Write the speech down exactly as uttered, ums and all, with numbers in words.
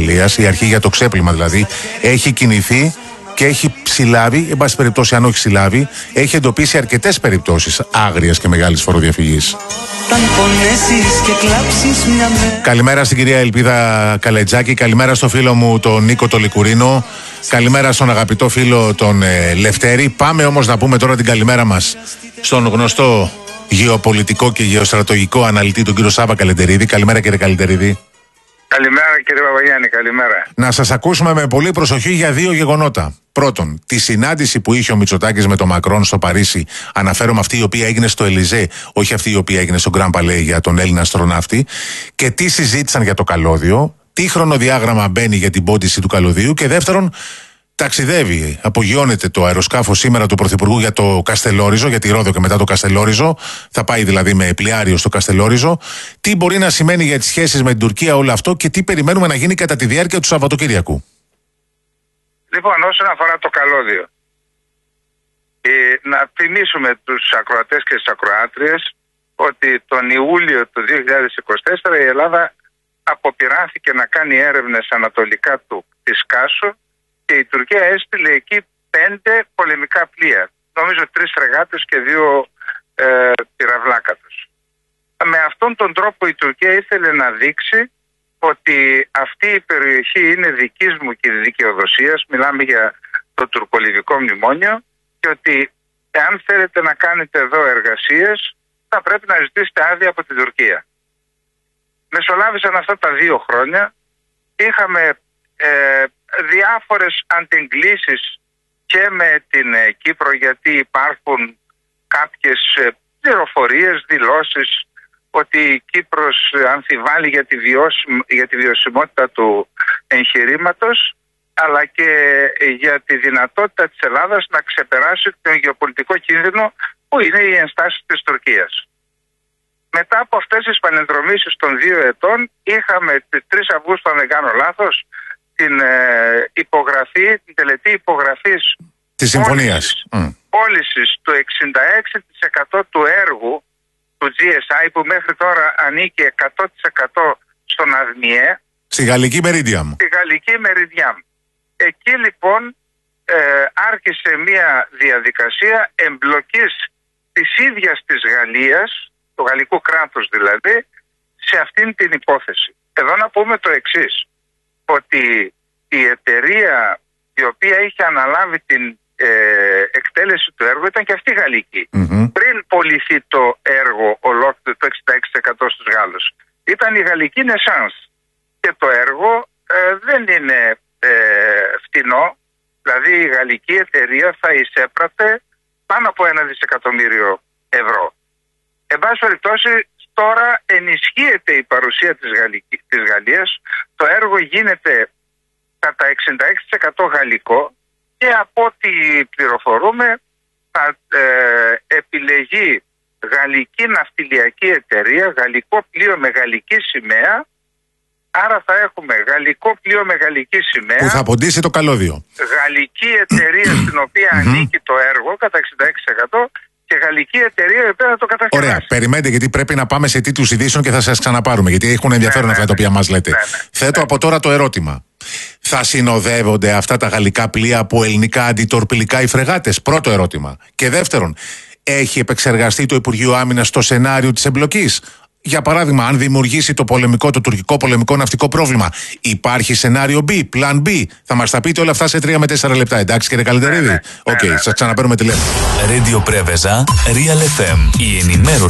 Ιταλίας, η αρχή για το ξέπλυμα δηλαδή, έχει κινηθεί και έχει συλλάβει, εν πάση περιπτώσει, αν όχι συλλάβει, έχει εντοπίσει αρκετές περιπτώσεις άγριας και μεγάλης φοροδιαφυγής. Καλημέρα στην κυρία Ελπίδα Καλετζάκη, καλημέρα στο φίλο μου τον Νίκο το Λικουρίνο, καλημέρα στον αγαπητό φίλο τον ε, Λευτέρη. Πάμε όμως να πούμε τώρα την καλημέρα μας στον γνωστό γεωπολιτικό και γεωστρατογικό αναλυτή τον κύριο Σάβα Καλεντερίδη. Καλημέρα κύριε Καλεντερίδη. Καλημέρα κύριε Παπαγιάννη, καλημέρα. Να σας ακούσουμε με πολύ προσοχή για δύο γεγονότα. Πρώτον, τη συνάντηση που είχε ο Μητσοτάκης με τον Μακρόν στο Παρίσι, αναφέρομαι αυτή η οποία έγινε στο Ελιζέ, όχι αυτή η οποία έγινε στο Γκραν Παλέ για τον Έλληνα αστροναύτη, και τι συζήτησαν για το καλώδιο, τι χρονοδιάγραμμα μπαίνει για την πόντιση του καλωδίου, και δεύτερον, ταξιδεύει, απογειώνεται το αεροσκάφο σήμερα του Πρωθυπουργού για το Καστελόριζο, για τη Ρόδο και μετά το Καστελόριζο. Θα πάει δηλαδή με πλοιάριο στο Καστελόριζο. Τι μπορεί να σημαίνει για τις σχέσεις με την Τουρκία όλο αυτό και τι περιμένουμε να γίνει κατά τη διάρκεια του Σαββατοκύριακου. Λοιπόν, όσον αφορά το καλώδιο, ε, να θυμίσουμε τους ακροατές και τις ακροάτριες ότι τον Ιούλιο του δύο χιλιάδες είκοσι τέσσερα η Ελλάδα αποπειράθηκε να κάνει έρευνες ανατολικά του της Κάσο και η Τουρκία έστειλε εκεί πέντε πολεμικά πλοία. Νομίζω τρεις φρεγάτες και δύο ε, πυραυλάκατος. Με αυτόν τον τρόπο η Τουρκία ήθελε να δείξει ότι αυτή η περιοχή είναι δικής μου και δικαιοδοσίας, μιλάμε για το τουρκολιβικό μνημόνιο, και ότι εάν θέλετε να κάνετε εδώ εργασίες θα πρέπει να ζητήσετε άδεια από την Τουρκία. Μεσολάβησαν αυτά τα δύο χρόνια, είχαμε ε, διάφορες αντεγκλήσεις και με την ε, Κύπρο, γιατί υπάρχουν κάποιες ε, πληροφορίες, δηλώσεις ότι η Κύπρος αμφιβάλλει για τη, βιώσιμ, για τη βιωσιμότητα του εγχειρήματος, αλλά και για τη δυνατότητα της Ελλάδας να ξεπεράσει τον γεωπολιτικό κίνδυνο που είναι οι ενστάσεις της Τουρκίας. Μετά από αυτές τις πανενδρομήσεις των δύο ετών είχαμε τις τρεις Αυγούστου, αν δεν κάνω λάθος, την ε, υπογραφή, την τελετή υπογραφής της συμφωνίας πώλησης mm. του εξήντα έξι τοις εκατό του έργου του τζι ες άι, που μέχρι τώρα ανήκει εκατό τοις εκατό στον ΑΔΜΙΕ, στη Γαλλική Μεριντιάμ. Στη Γαλλική Μεριντιάμ. Εκεί λοιπόν ε, άρχισε μια διαδικασία εμπλοκής της ίδιας της Γαλλίας, του γαλλικού κράτους δηλαδή, σε αυτήν την υπόθεση. Εδώ να πούμε το εξής, ότι η εταιρεία η οποία είχε αναλάβει την ε, εκτέλεση του έργου ήταν και αυτή γαλλική. Mm-hmm. Πριν πωληθεί το έργο ολόκληρο, το εξήντα έξι τοις εκατό στους Γάλλους, ήταν η γαλλική Νεσάνς. Και το έργο ε, δεν είναι ε, φτηνό, δηλαδή η γαλλική εταιρεία θα εισέπρατε πάνω από ένα δισεκατομμύριο ευρώ. Εν πάση περιπτώσει, τώρα ενισχύεται η παρουσία της, Γαλλικής, της Γαλλίας, το έργο γίνεται κατά εξήντα έξι τοις εκατό γαλλικό και από ό,τι πληροφορούμε θα ε, επιλεγεί γαλλική ναυτιλιακή εταιρεία, γαλλικό πλοίο με γαλλική σημαία, άρα θα έχουμε γαλλικό πλοίο με γαλλική σημαία που θα ποντίσει το καλώδιο, γαλλική εταιρεία στην οποία ανήκει το έργο κατά εξήντα έξι τοις εκατό και γαλλική εταιρεία η οποία θα το κατασκευάσει. Ωραία, περιμένετε, γιατί πρέπει να πάμε σε τίτλους ειδήσεων και θα σας ξαναπάρουμε, γιατί έχουν ενδιαφέρον ναι, αυτά ναι, τα οποία μας λέτε. Ναι, ναι, Θέτω ναι. από τώρα το ερώτημα. Θα συνοδεύονται αυτά τα γαλλικά πλοία από ελληνικά αντιτορπιλικά οι φρεγάτες? Πρώτο ερώτημα. Και δεύτερον, έχει επεξεργαστεί το Υπουργείο Άμυνας το σενάριο της εμπλοκής? Για παράδειγμα, αν δημιουργήσει το πολεμικό, το τουρκικό πολεμικό ναυτικό πρόβλημα, υπάρχει σενάριο B, plan B? Θα μας τα πείτε όλα αυτά σε τρία με τέσσερα λεπτά, εντάξει κύριε Καλεντερίδη? Οκ, ναι, ναι, okay, ναι, ναι. Σας ξαναπαίρνουμε τηλέφωνο. Radio Preveza, Real εφ εμ, η ενημέρωση.